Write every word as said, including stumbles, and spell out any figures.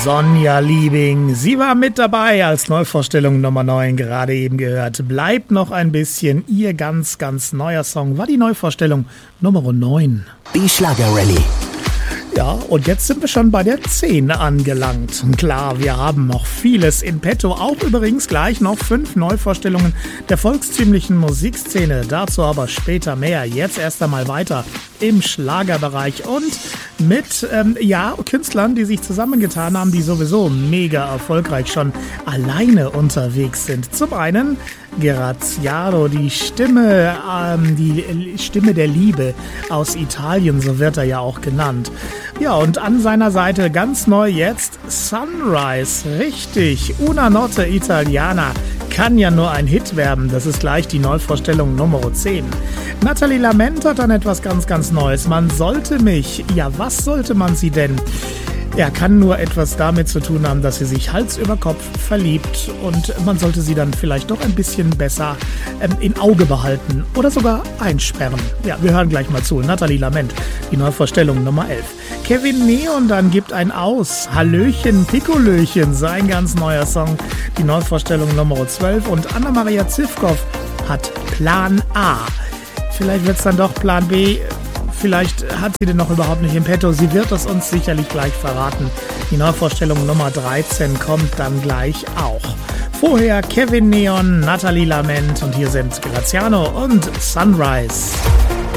Sonja Liebing, sie war mit dabei als Neuvorstellung Nummer neun, gerade eben gehört. Bleibt noch ein bisschen, ihr ganz, ganz neuer Song war die Neuvorstellung Nummer neun. Die Schlager-Rallye. Ja, und jetzt sind wir schon bei der zehn angelangt. Klar, wir haben noch vieles in petto, auch übrigens gleich noch fünf Neuvorstellungen der volkstümlichen Musikszene. Dazu aber später mehr. Jetzt erst einmal weiter im Schlagerbereich und mit ähm, ja, Künstlern, die sich zusammengetan haben, die sowieso mega erfolgreich schon alleine unterwegs sind. Zum einen Graziano, die Stimme, ähm, die Stimme der Liebe aus Italien, so wird er ja auch genannt. Ja, und an seiner Seite ganz neu jetzt Sunrise, richtig, Una Notte Italiana, kann ja nur ein Hit werden, das ist gleich die Neuvorstellung Nummer zehn. Nathalie Lament hat dann etwas ganz, ganz Neues, man sollte mich, ja was sollte man sie denn? Er kann nur etwas damit zu tun haben, dass sie sich Hals über Kopf verliebt und man sollte sie dann vielleicht doch ein bisschen besser ähm, im Auge behalten oder sogar einsperren. Ja, wir hören gleich mal zu. Nathalie Lament, die Neuvorstellung Nummer elf. Kevin Neon dann gibt ein Aus. Hallöchen, Pikolöchen, sein ganz neuer Song, die Neuvorstellung Nummer zwölf. Und Anna-Maria Zivkov hat Plan A. Vielleicht wird es dann doch Plan B. Vielleicht hat sie den noch überhaupt nicht im Petto. Sie wird es uns sicherlich gleich verraten. Die Neuvorstellung Nummer dreizehn kommt dann gleich auch. Vorher Kevin Neon, Nathalie Lament und hier sind Graziano und Sunrise.